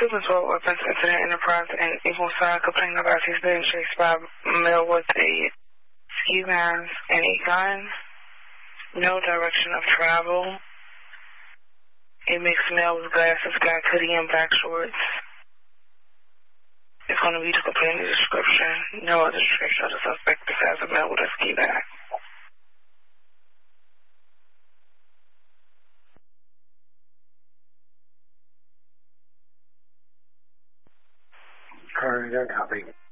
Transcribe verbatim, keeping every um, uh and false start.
Super twelve weapons incident enterprise and Eagle Side complaining about he's being chased by a male with a ski mask and a gun. No direction of travel. A mixed male with glasses, black hoodie, and black shorts. It's going to be the complaining description. No other description of the suspect besides a male with a ski mask. Alright, I copy.